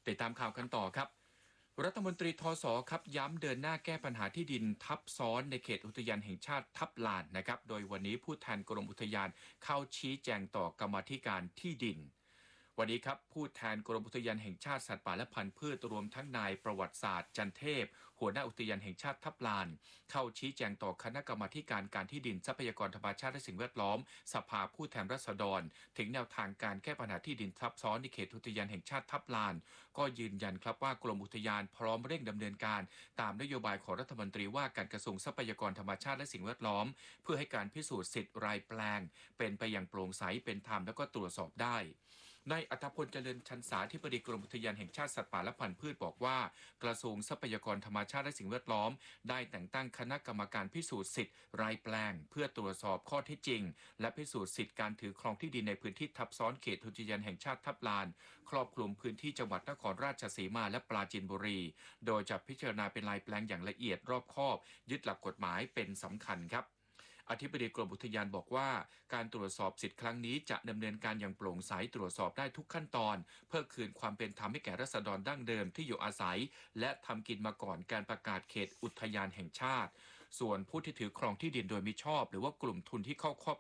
ติดตามข่าวกันต่อครับรัฐมนตรีทศครับย้ำเดินหน้าแก้ปัญหาที่ดินทับซ้อนในเขตอุทยานแห่งชาติทับลานนะครับโดยวันนี้ผู้แทนกรมอุทยานเข้าชี้แจงต่อกรรมาธิการที่ดินวันนี้ครับผู้แทนกรมอุทยานแห่งชาติสัตว์ป่าและพันธุ์พืชรวมทั้งนายประวัติศาสตร์จันเทพหัวหน้าอุทยานแห่งชาติทับลานเข้าชี้แจงต่อคณะกรรมาการการที่ดินทรัพยากรธรรมชาติและสิ่งแวดล้อมสภาผู้แทนราษฎรถึงแนวทางการแก้ปัญหาที่ดินทับซ้อนในเขตอุทยานแห่งชาติทับลานก็ยืนยันครับว่ากรมอุทยานพร้อมเร่งดำเนินการตามนโยบายของรัฐมนตรีว่าการกระทรวงทรัพยากรธรรมชาติและสิ่งแวดล้อมเพื่อให้การพิสูจน์สิทธิ์รายแปลงเป็นไปอย่างโปร่งใสเป็นธรรมและก็ตรวจสอบได้นายอัธพลเจริญชันษาธิบดีกรมอุทยานแห่งชาติสัตว์ป่าและพันธุ์พืชบอกว่ากระทรวงทรัพยากรธรรมชาติและสิ่งแวดล้อมได้แต่งตั้งคณะกรรมการพิสูจน์สิทธิ์รายแปลงเพื่อตรวจสอบข้อเท็จจริงและพิสูจน์สิทธิ์การถือครองที่ดินในพื้นที่ทับซ้อนเขตอุทยานแห่งชาติทับลานครอบคลุมพื้นที่จังหวัดนครราชสีมาและปราจีนบุรีโดยจะพิจารณาเป็นรายแปลงอย่างละเอียดรอบคอบยึดหลักกฎหมายเป็นสำคัญครับอธิบดีกรมอุทยานบอกว่าการตรวจสอบสิทธิ์ครั้งนี้จะดำเนินการอย่างโปร่งใสตรวจสอบได้ทุกขั้นตอนเพื่อคืนความเป็นธรรมให้แก่ราษฎรดั้งเดิมที่อยู่อาศัยและทำกินมาก่อนการประกาศเขตอุทยานแห่งชาติส่วนผู้ที่ถือครองที่ดินโดยมิชอบหรือว่ากลุ่มทุนที่เข้าครอบ